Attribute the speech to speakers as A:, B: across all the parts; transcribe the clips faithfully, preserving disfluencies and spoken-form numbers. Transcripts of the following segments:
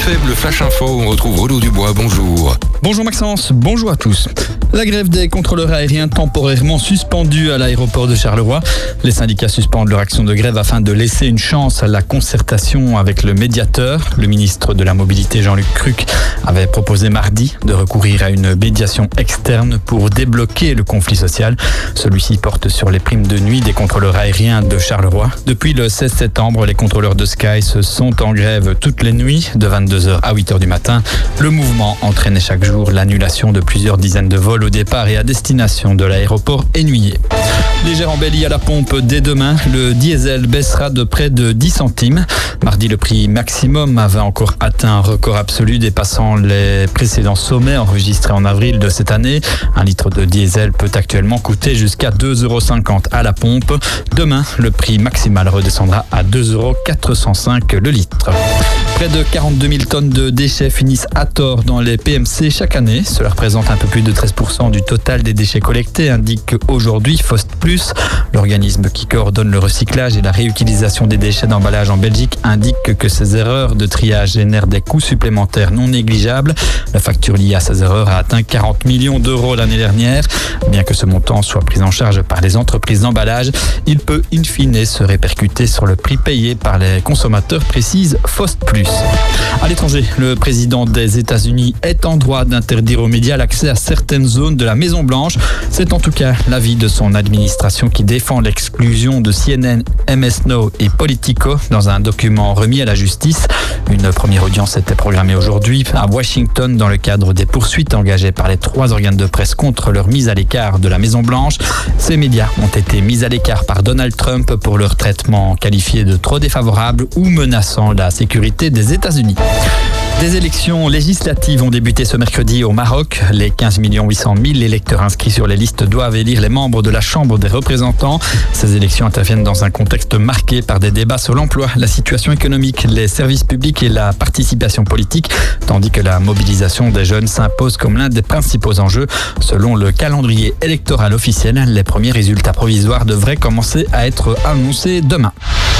A: Faible, Flash Info, on retrouve Renaud Dubois, bonjour.
B: Bonjour Maxence, bonjour à tous. La grève des contrôleurs aériens temporairement suspendue à l'aéroport de Charleroi. Les syndicats suspendent leur action de grève afin de laisser une chance à la concertation avec le médiateur. Le ministre de la Mobilité, Jean-Luc Cruc, avait proposé mardi de recourir à une médiation externe pour débloquer le conflit social. Celui-ci porte sur les primes de nuit des contrôleurs aériens de Charleroi. Depuis le seize septembre, les contrôleurs de Sky se sont en grève toutes les nuits, de vingt-deux heures à huit heures du matin. Le mouvement entraînait chaque jour l'annulation de plusieurs dizaines de vols au départ et à destination de l'aéroport Énuyer. Légère embellie à la pompe dès demain, le diesel baissera de près de dix centimes. Mardi, le prix maximum avait encore atteint un record absolu dépassant les précédents sommets enregistrés en avril de cette année. Un litre de diesel peut actuellement coûter jusqu'à deux euros cinquante à la pompe. Demain, le prix maximal redescendra à deux euros quatre cent cinq le litre. Près de quarante-deux mille tonnes de déchets finissent à tort dans les P M C chaque année. Cela représente un peu plus de treize pour cent du total des déchets collectés, indique aujourd'hui Fost Plus. L'organisme qui coordonne le recyclage et la réutilisation des déchets d'emballage en Belgique indique que ces erreurs de triage génèrent des coûts supplémentaires non négligeables. La facture liée à ces erreurs a atteint quarante millions d'euros l'année dernière. Bien que ce montant soit pris en charge par les entreprises d'emballage, il peut in fine se répercuter sur le prix payé par les consommateurs, précise Fost Plus. À l'étranger, le président des États-Unis est en droit d'interdire aux médias l'accès à certaines zones de la Maison-Blanche. C'est en tout cas l'avis de son administration qui défend l'exclusion de C N N, M S Now et Politico dans un document remis à la justice. Une première audience était programmée aujourd'hui à Washington dans le cadre des poursuites engagées par les trois organes de presse contre leur mise à l'écart de la Maison-Blanche. Ces médias ont été mis à l'écart par Donald Trump pour leur traitement qualifié de trop défavorable ou menaçant la sécurité des États-Unis. Des élections législatives ont débuté ce mercredi au Maroc. Les quinze millions huit cent mille électeurs inscrits sur les listes doivent élire les membres de la Chambre des représentants. Ces élections interviennent dans un contexte marqué par des débats sur l'emploi, la situation économique, les services publics et la participation politique, tandis que la mobilisation des jeunes s'impose comme l'un des principaux enjeux. Selon le calendrier électoral officiel, les premiers résultats provisoires devraient commencer à être annoncés demain.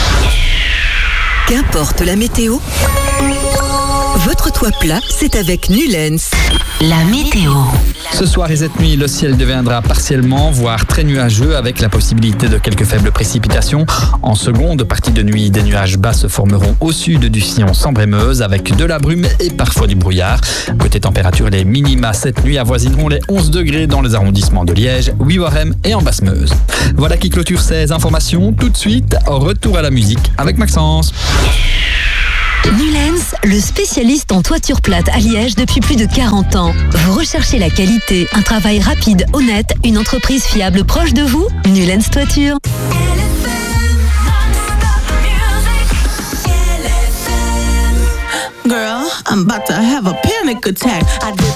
C: Qu'importe la météo, votre toit plat, c'est avec Nulens.
D: La météo.
B: Ce soir et cette nuit, le ciel deviendra partiellement, voire très nuageux, avec la possibilité de quelques faibles précipitations. En seconde partie de nuit, des nuages bas se formeront au sud du sillon Sambre-et-Meuse, avec de la brume et parfois du brouillard. Côté température, les minima cette nuit avoisineront les onze degrés dans les arrondissements de Liège, Huit-Warem et en Basse-Meuse. Voilà qui clôture ces informations. Tout de suite, retour à la musique avec Maxence.
D: Nulens, le spécialiste en toiture plate à Liège depuis plus de quarante ans. Vous recherchez la qualité, un travail rapide, honnête, une entreprise fiable proche de vous? Nulens Toiture.
E: Girl, I'm about to have a panic attack. I did